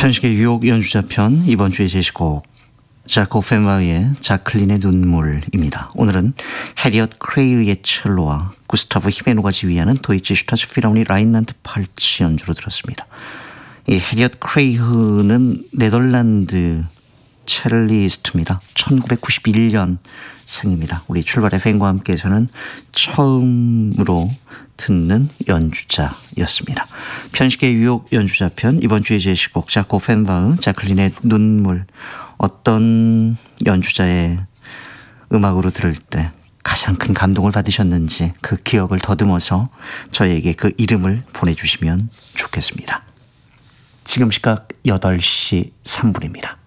편식의 유혹 연주자편 이번 주의 제시곡 자코 펜바흐의 자클린의 눈물입니다. 오늘은 해리엇 크레이의 첼로와 구스타브 히메노가 지휘하는 도이치 슈타츠 필하모니 라인란드 팔치 연주로 들었습니다. 이 해리엇 크레이흐는 네덜란드 첼리스트입니다. 1991년 생입니다. 우리 출발 FM과 함께해서는 처음으로 듣는 연주자였습니다. 편식의 유혹 연주자편 이번 주의 제시곡 자코 펜바흐 자클린의 눈물. 어떤 연주자의 음악으로 들을 때 가장 큰 감동을 받으셨는지 그 기억을 더듬어서 저에게 그 이름을 보내주시면 좋겠습니다. 지금 시각 8시 3분입니다.